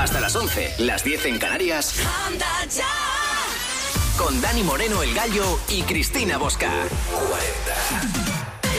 Hasta las 11, las 10 en Canarias. Anda ya. Con Dani Moreno, el Gallo, y Cristina Bosca. 40.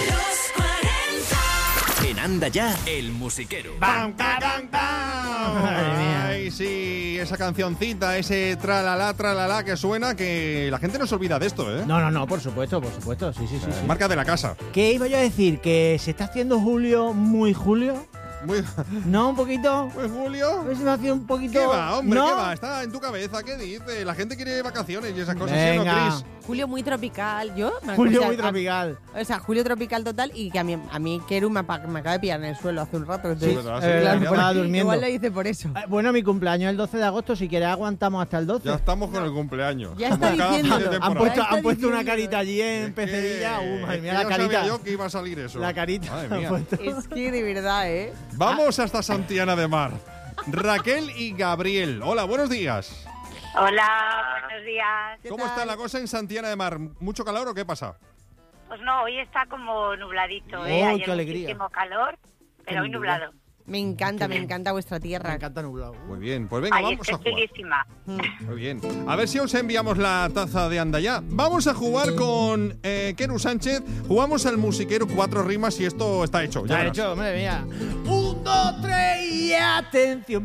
En Anda Ya, el musiquero. ¡Bam, bam, bam! Ay, sí, esa cancioncita, ese tralala que suena, que la gente no se olvida de esto, ¿eh? No, por supuesto, sí. Marca de la casa. ¿Qué iba yo a decir? ¿Que se está haciendo julio muy julio? Muy... ¿No, un poquito? Pues Julio. Pues me hacía un poquito... ¿Qué va, hombre? ¿No? ¿Qué va? Está en tu cabeza, ¿qué dice? La gente quiere vacaciones y esas cosas, Venga. ¿sí o no, Cris? Julio muy tropical, Julio muy tropical. O sea, julio tropical total y que a mí Keru me acaba de pillar en el suelo hace un rato. Sí, Entonces, claro, estaba durmiendo. Igual lo hice por eso. Bueno, mi cumpleaños es el 12 de agosto, si quieres aguantamos hasta el 12. Ya estamos con el cumpleaños. Ya está Como cada fin de diciéndolo. temporada. Han puesto una diciendo. carita allí en Es Pecerilla. que- Madre es mía, que la ya carita. sabía yo que iba a salir eso. La carita. Madre mía. Han puesto. Es que de verdad, ¿eh? Vamos hasta Santiana de Mar. Raquel y Gabriel. Hola, buenos días. Hola, buenos días. ¿Cómo está la cosa en Santiana de Mar? ¿Mucho calor o qué pasa? Pues no, hoy está como nubladito, Oh, Ayer qué alegría. muchísimo calor, pero hoy nublado. Me encanta vuestra tierra. Me encanta nublado. Muy bien, pues venga, Ay, vamos es a que es jugar. chulísima. Muy bien. A ver si os enviamos la taza de Anda Ya. Vamos a jugar con Keru Sánchez. Jugamos al musiquero 4 rimas y esto está hecho. Ya Ya he verás. hecho, madre mía. 1, 2, 3 y atención,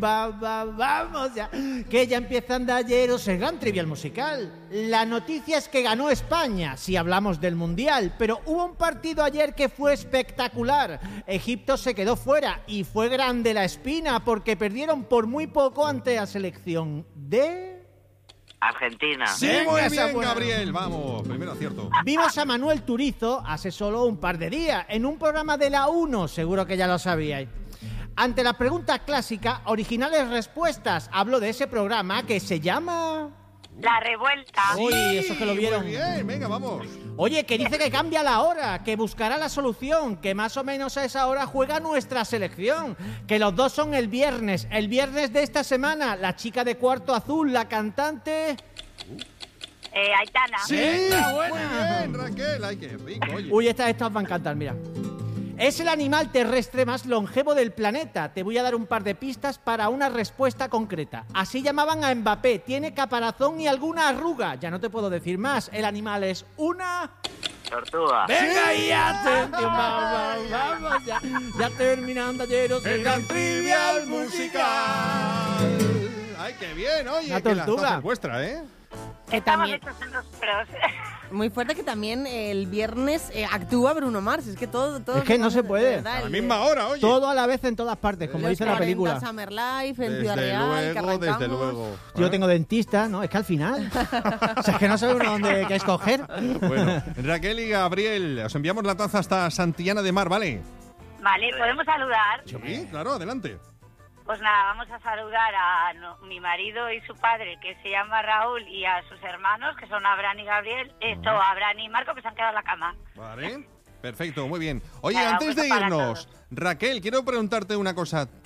vamos ya. Que ya empieza Andalleros, el gran trivial musical. La noticia es que ganó España, si hablamos del Mundial, pero hubo un partido ayer que fue espectacular. Egipto se quedó fuera y fue grande la espina porque perdieron por muy poco ante la selección de... Argentina. Sí, Venga, muy esa bien, buena. Gabriel. Vamos, primero acierto. Vimos a Manuel Turizo hace solo un par de días en un programa de la 1, seguro que ya lo sabíais. Ante la pregunta clásica, originales respuestas, hablo de ese programa que se llama... La revuelta. Uy, eso que lo vieron. Muy bien, venga, vamos. Oye, que dice que cambia la hora, que buscará la solución, que más o menos a esa hora juega nuestra selección, que los dos son el viernes de esta semana, la chica de Cuarto Azul, la cantante... Aitana. Sí, Venga, buena. muy bien, Raquel. Ay, qué rico, oye. Uy, estas os van a encantar, mira. Es el animal terrestre más longevo del planeta. Te voy a dar un par de pistas para una respuesta concreta. Así llamaban a Mbappé. Tiene caparazón y alguna arruga. Ya no te puedo decir más. El animal es una... Tortuga. ¡Venga y atención! Vamos ya. Ya terminando ayer el gran trivial musical. Ay, qué bien, oye. Una que la tortuga. taza es vuestra, ¿eh? Que Estamos también, hechos unos pros. muy fuerte que también el viernes actúa Bruno Mars. Es que todo Es que no se puede. de verdad, A la el- misma hora, oye. Todo a la vez en todas partes, como los dice la 40 película. Summer Life, en Desde Ciudad Real, que luego, arrancamos. desde luego. Yo tengo dentista, ¿no? Es que al final. O sea, es que no sabe uno dónde qué escoger. Bueno, Raquel y Gabriel, os enviamos la taza hasta Santiana de Mar, ¿vale? Vale, ¿podemos saludar? Sí, claro, adelante. Pues nada, vamos a saludar a mi marido y su padre, que se llama Raúl, y a sus hermanos, que son Abraham y Gabriel. Abraham y Marco, que se han quedado en la cama. Vale. Perfecto, muy bien. Oye, Nada, antes un de beso para irnos, todos. Raquel, quiero preguntarte una cosa.